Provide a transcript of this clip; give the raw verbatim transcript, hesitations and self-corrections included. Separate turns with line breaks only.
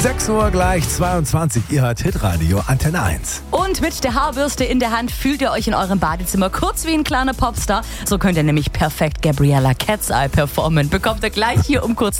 sechs Uhr gleich zweiundzwanzig. Ihr hört Hitradio Antenne eins.
Und mit der Haarbürste in der Hand fühlt ihr euch in eurem Badezimmer kurz wie ein kleiner Popstar. So könnt ihr nämlich perfekt Gabriella Cat's Eye performen. Bekommt ihr gleich hier um kurz